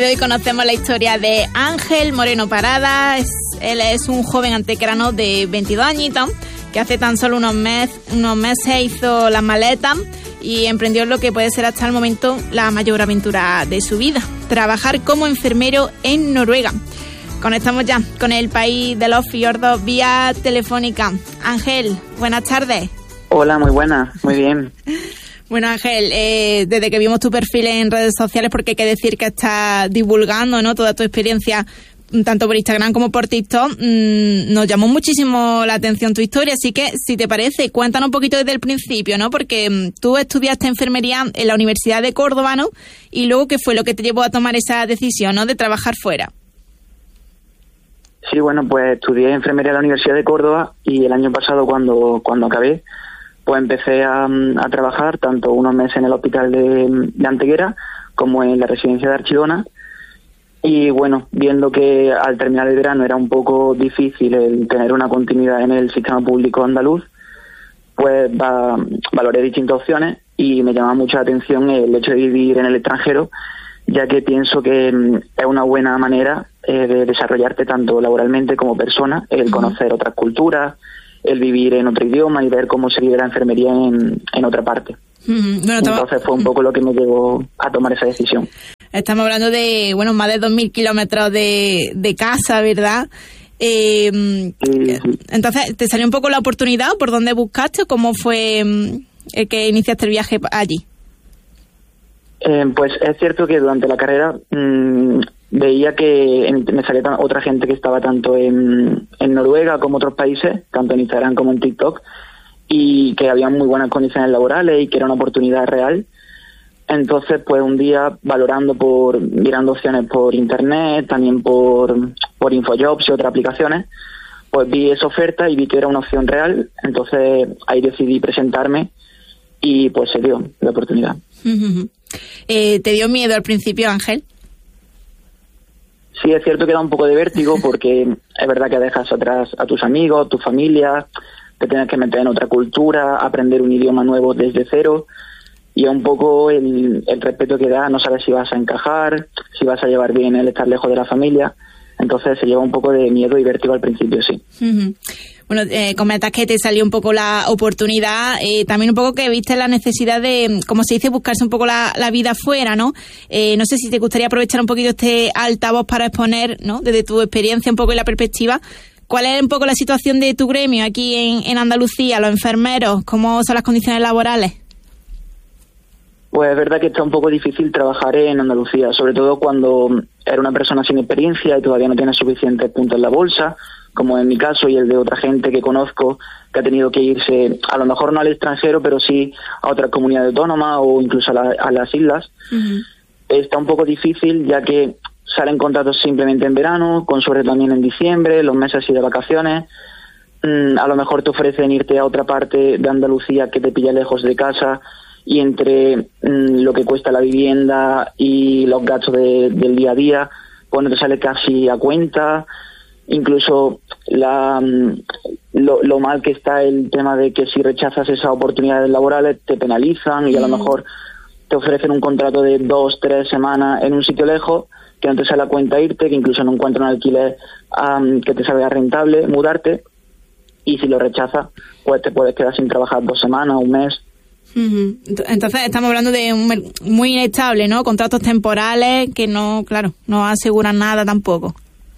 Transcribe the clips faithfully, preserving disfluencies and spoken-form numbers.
Hoy conocemos la historia de Ángel Moreno Parada. Es, él es un joven antequerano de veintidós añitos que hace tan solo unos, mes, unos meses hizo las maletas y emprendió lo que puede ser hasta el momento la mayor aventura de su vida: trabajar como enfermero en Noruega. Conectamos ya con el país de los fiordos vía telefónica. Ángel, buenas tardes. Hola, muy buenas, muy bien. Bueno, Ángel, eh, desde que vimos tu perfil en redes sociales, porque hay que decir que estás divulgando, ¿no?, toda tu experiencia, tanto por Instagram como por TikTok, mmm, nos llamó muchísimo la atención tu historia. Así que, si te parece, cuéntanos un poquito desde el principio, ¿no? Porque mmm, tú estudiaste enfermería en la Universidad de Córdoba, ¿no? Y luego, ¿qué fue lo que te llevó a tomar esa decisión, ¿no?, de trabajar fuera? Sí, bueno, pues estudié enfermería en la Universidad de Córdoba y el año pasado, cuando, cuando acabé, pues empecé a, a trabajar tanto unos meses en el hospital de, de Antequera como en la residencia de Archidona. Y bueno, viendo que al terminar el verano era un poco difícil el tener una continuidad en el sistema público andaluz, pues va, valoré distintas opciones y me llamaba mucho la atención el hecho de vivir en el extranjero, ya que pienso que es una buena manera eh, de desarrollarte tanto laboralmente como persona, el conocer otras culturas, el vivir en otro idioma y ver cómo se vive la enfermería en, en otra parte. Mm, bueno, Entonces fue un poco lo que me llevó a tomar esa decisión. Estamos hablando de, bueno, más de dos mil kilómetros de, de casa, ¿verdad? Eh, sí, sí. Entonces, ¿te salió un poco la oportunidad? ¿Por dónde buscaste? ¿Cómo fue el que iniciaste el viaje allí? Eh, pues es cierto que durante la carrera mmm, veía que en, me salía t- otra gente que estaba tanto en, en Noruega como otros países, tanto en Instagram como en TikTok, y que había muy buenas condiciones laborales y que era una oportunidad real. Entonces, pues un día, valorando por, mirando opciones por internet, también por, por Infojobs y otras aplicaciones, pues vi esa oferta y vi que era una opción real. Entonces ahí decidí presentarme y pues se dio la oportunidad. Uh-huh. Eh, ¿Te dio miedo al principio, Ángel? Sí, es cierto que da un poco de vértigo porque es verdad que dejas atrás a tus amigos, tu familia, te tienes que meter en otra cultura, aprender un idioma nuevo desde cero, y es un poco el, el respeto que da, no sabes si vas a encajar, si vas a llevar bien el estar lejos de la familia. Entonces se lleva un poco de miedo y vértigo al principio, sí. Uh-huh. Bueno, eh, comentas que te salió un poco la oportunidad, eh, también un poco que viste la necesidad de, como se dice, buscarse un poco la, la vida fuera, ¿no? Eh, no sé si te gustaría aprovechar un poquito este altavoz para exponer, ¿no?, desde tu experiencia un poco y la perspectiva, ¿cuál es un poco la situación de tu gremio aquí en, en Andalucía, los enfermeros? ¿Cómo son las condiciones laborales? Pues es verdad que está un poco difícil trabajar en Andalucía, sobre todo cuando eres una persona sin experiencia y todavía no tienes suficientes puntos en la bolsa, como en mi caso y el de otra gente que conozco que ha tenido que irse, a lo mejor no al extranjero, pero sí a otras comunidades autónomas o incluso a, la, a las islas. Uh-huh. Está un poco difícil, ya que salen contratos simplemente en verano, con suerte también en diciembre, los meses así de vacaciones. Mm, a lo mejor te ofrecen irte a otra parte de Andalucía que te pilla lejos de casa, y entre mmm, lo que cuesta la vivienda y los gastos de, del día a día, pues no te sale casi a cuenta. Incluso la, lo, lo mal que está el tema de que si rechazas esas oportunidades laborales te penalizan y a lo mejor te ofrecen un contrato de dos, tres semanas en un sitio lejos, que no te sale a cuenta irte, que incluso no encuentran un alquiler um, que te salga rentable mudarte, y si lo rechazas pues te puedes quedar sin trabajar dos semanas, un mes. Uh-huh. Entonces estamos hablando de un muy inestable, ¿no? Contratos temporales que no, claro, no aseguran nada tampoco.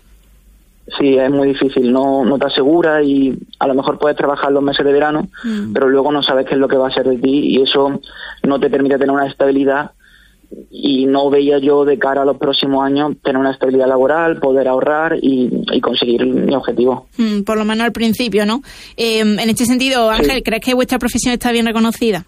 Sí, es muy difícil, no, no te asegura y a lo mejor puedes trabajar los meses de verano, uh-huh, pero luego no sabes qué es lo que va a ser de ti y eso no te permite tener una estabilidad, y no veía yo de cara a los próximos años tener una estabilidad laboral, poder ahorrar y, y conseguir mi objetivo. Mm, por lo menos al principio, ¿no? Eh, en este sentido, Ángel, sí. ¿Crees que vuestra profesión está bien reconocida?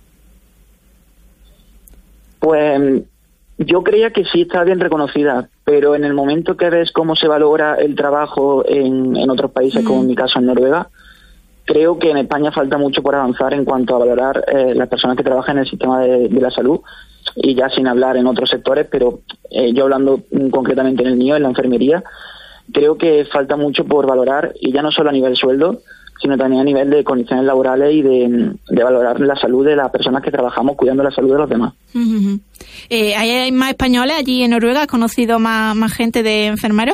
Pues yo creía que sí está bien reconocida, pero en el momento que ves cómo se valora el trabajo en, en otros países, mm. como en mi caso en Noruega, creo que en España falta mucho por avanzar en cuanto a valorar eh, las personas que trabajan en el sistema de, de la salud, y ya sin hablar en otros sectores, pero eh, yo hablando concretamente en el mío, en la enfermería, creo que falta mucho por valorar, y ya no solo a nivel sueldo, sino también a nivel de condiciones laborales y de, de valorar la salud de las personas que trabajamos cuidando la salud de los demás. Uh-huh. Eh, ¿Hay más españoles allí en Noruega? ¿Has conocido más, más gente de enfermeros?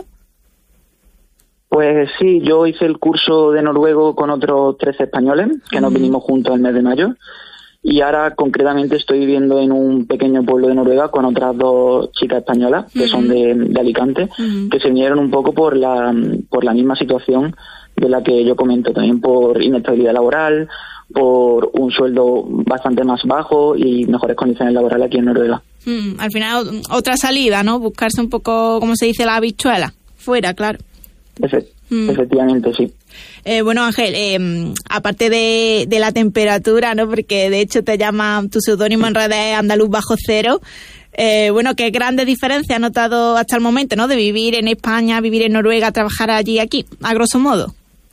Pues sí, yo hice el curso de noruego con otros trece españoles que uh-huh. nos vinimos juntos el mes de mayo. Y ahora concretamente estoy viviendo en un pequeño pueblo de Noruega con otras dos chicas españolas que uh-huh. son de, de Alicante, uh-huh. que se unieron un poco por la por la misma situación de la que yo comento, también por inestabilidad laboral, por un sueldo bastante más bajo y mejores condiciones laborales aquí en Noruega. Uh-huh. Al final otra salida, ¿no? Buscarse un poco, como se dice, la habichuela, fuera, claro. Efe- uh-huh. Efectivamente, sí. Eh, bueno, Ángel, eh, aparte de, de la temperatura, ¿no? Porque de hecho te llaman, tu seudónimo en redes es Andaluz Bajo Cero. Eh, bueno, qué grandes diferencias has notado hasta el momento, ¿no? De vivir en España, vivir en Noruega, trabajar allí, aquí, a grosso modo.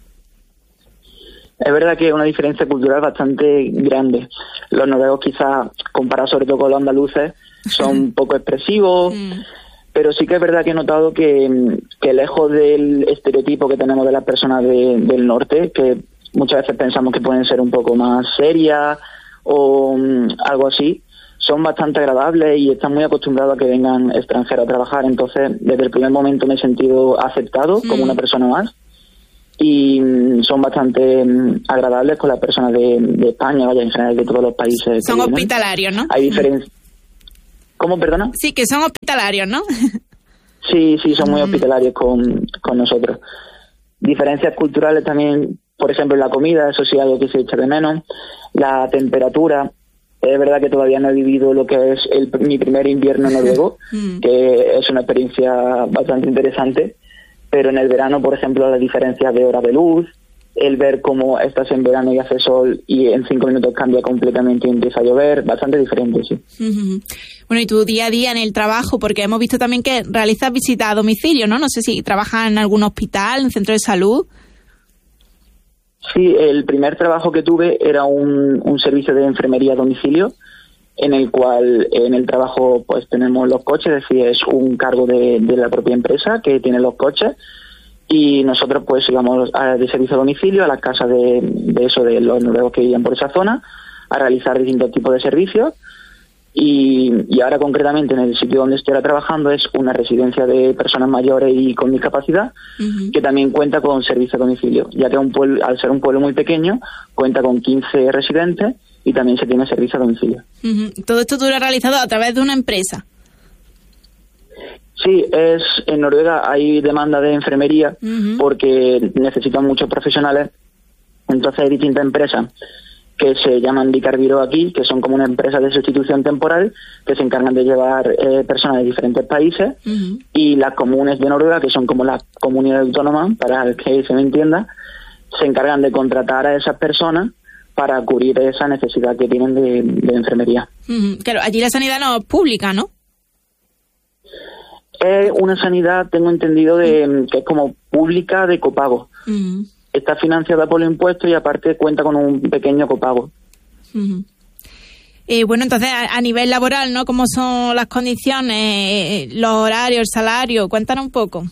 Es verdad que es una diferencia cultural bastante grande. Los noruegos quizás, comparados sobre todo con los andaluces, son poco expresivos. Mm. Pero sí que es verdad que he notado que, que lejos del estereotipo que tenemos de las personas de, del norte, que muchas veces pensamos que pueden ser un poco más serias o um, algo así, son bastante agradables y están muy acostumbrados a que vengan extranjeros a trabajar. Entonces, desde el primer momento me he sentido aceptado mm. como una persona más y um, son bastante um, agradables con las personas de, de España, vaya, en general de todos los países. Son hospitalarios, ¿no? Hay diferencias. Mm. ¿Cómo, perdona? Sí, que son hospitalarios, ¿no? Sí, sí, son muy hospitalarios con, con nosotros. Diferencias culturales también, por ejemplo, en la comida, eso sí, algo que se echa de menos. La temperatura, es verdad que todavía no he vivido lo que es el, mi primer invierno noruego, que es una experiencia bastante interesante, pero en el verano, por ejemplo, las diferencias de hora de luz, el ver cómo estás en verano y hace sol y en cinco minutos cambia completamente y empieza a llover, bastante diferente, sí. Uh-huh. Bueno, y tu día a día en el trabajo, porque hemos visto también que realizas visitas a domicilio, ¿no? No sé si trabajas en algún hospital, en centro de salud. Sí, el primer trabajo que tuve era un, un servicio de enfermería a domicilio, en el cual en el trabajo pues tenemos los coches, es decir, es un cargo de, de la propia empresa que tiene los coches. Y nosotros pues íbamos a, de servicio a domicilio a las casas de, de eso, de los noruegos que vivían por esa zona, a realizar distintos tipos de servicios. Y, y ahora concretamente en el sitio donde estoy ahora trabajando es una residencia de personas mayores y con discapacidad, uh-huh. que también cuenta con servicio a domicilio, ya que un pueblo, al ser un pueblo muy pequeño, cuenta con quince residentes y también se tiene servicio a domicilio. Uh-huh. Todo esto tú lo has realizado a través de una empresa. Sí, es en Noruega hay demanda de enfermería uh-huh. porque necesitan muchos profesionales. Entonces hay distintas empresas que se llaman Vicarbiro aquí, que son como una empresa de sustitución temporal que se encargan de llevar eh, personas de diferentes países uh-huh. y las comunes de Noruega, que son como las comunidades autónomas, para el que se me entienda, se encargan de contratar a esas personas para cubrir esa necesidad que tienen de, de enfermería. Uh-huh. Claro, allí la sanidad no es pública, ¿no? Es una sanidad, tengo entendido, de que es como pública de copago. Uh-huh. Está financiada por los impuestos y aparte cuenta con un pequeño copago. Uh-huh. Eh, bueno, entonces a, a nivel laboral, ¿no? ¿Cómo son las condiciones, eh, los horarios, el salario? Cuéntanos un poco.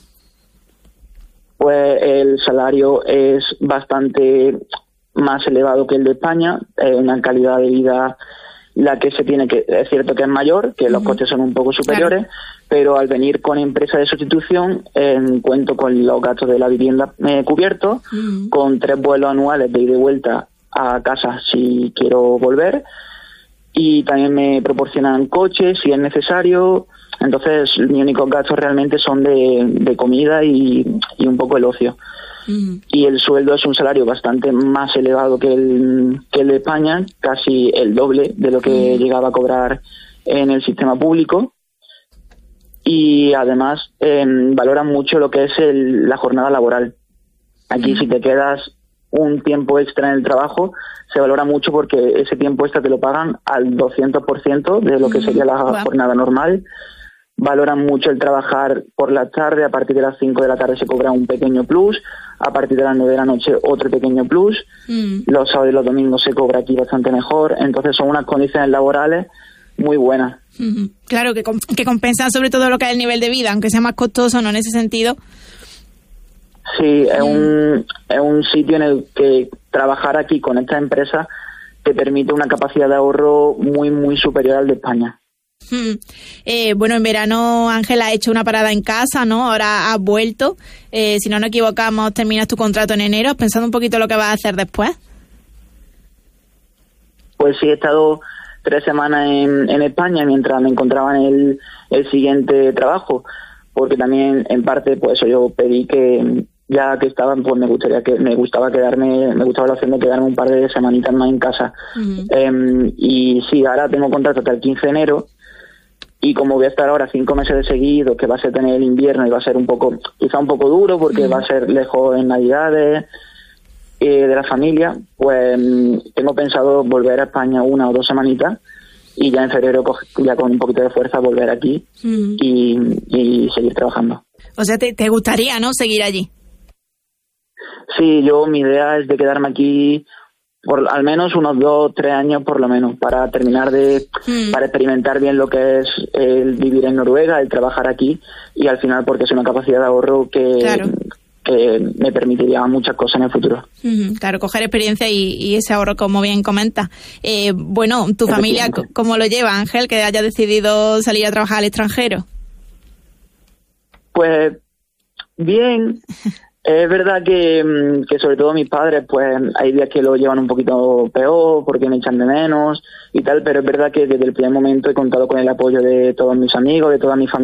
Pues el salario es bastante más elevado que el de España, eh, una calidad de vida la que se tiene que, es cierto que es mayor, que uh-huh. los costes son un poco superiores, claro. pero al venir con empresa de sustitución, eh, cuento con los gastos de la vivienda eh, cubiertos, uh-huh. con tres vuelos anuales de ida y vuelta a casa si quiero volver, y también me proporcionan coches si es necesario. Entonces mis únicos gastos realmente son de, de comida y, y un poco el ocio. Uh-huh. Y el sueldo es un salario bastante más elevado que el, que el de España, casi el doble de lo que uh-huh. llegaba a cobrar en el sistema público. Y además eh, valoran mucho lo que es el, la jornada laboral. Aquí uh-huh. si te quedas un tiempo extra en el trabajo, se valora mucho porque ese tiempo extra te lo pagan al doscientos por ciento de lo uh-huh. que sería la wow. jornada normal. Valoran mucho el trabajar por la tarde, a partir de las cinco de la tarde se cobra un pequeño plus, a partir de las nueve de la noche otro pequeño plus, mm. los sábados y los domingos se cobra aquí bastante mejor, entonces son unas condiciones laborales muy buenas. Mm-hmm. Claro, que, que compensan sobre todo lo que es el nivel de vida, aunque sea más costoso, ¿no? En ese sentido. Sí, es un, es un sitio en el que trabajar aquí con esta empresa te permite una capacidad de ahorro muy, muy superior al de España. Hmm. Eh, bueno, en verano, Ángel, ha hecho una parada en casa, ¿no? Ahora has vuelto. Eh, si no nos equivocamos, terminas tu contrato en enero. ¿Has pensado un poquito lo que vas a hacer después? Pues sí, he estado tres semanas en, en España mientras me encontraba en el, el siguiente trabajo, porque también, en parte, pues eso yo pedí que, ya que estaban, pues me gustaría que me gustaba quedarme, me gustaba la opción de quedarme un par de semanitas más en casa. Uh-huh. Eh, y sí, ahora tengo contrato hasta el quince de enero, y como voy a estar ahora cinco meses de seguido, que va a ser tener el invierno y va a ser un poco, quizá un poco duro, porque uh-huh. va a ser lejos en Navidades eh, de la familia, pues tengo pensado volver a España una o dos semanitas, y ya en febrero, ya con un poquito de fuerza, volver aquí uh-huh. y, y seguir trabajando. O sea, te, te gustaría, ¿no?, seguir allí. Sí, yo mi idea es de quedarme aquí por al menos unos dos, tres años por lo menos, para terminar de, mm. para experimentar bien lo que es el vivir en Noruega, el trabajar aquí, y al final porque es una capacidad de ahorro que, claro. que me permitiría muchas cosas en el futuro. Mm, claro, coger experiencia y, y ese ahorro, como bien comenta. Eh, bueno, ¿tu familia cómo lo lleva, Ángel, que haya decidido salir a trabajar al extranjero? Pues bien. Es verdad que, que sobre todo mis padres, pues hay días que lo llevan un poquito peor porque me echan de menos y tal, pero es verdad que desde el primer momento he contado con el apoyo de todos mis amigos, de toda mi familia.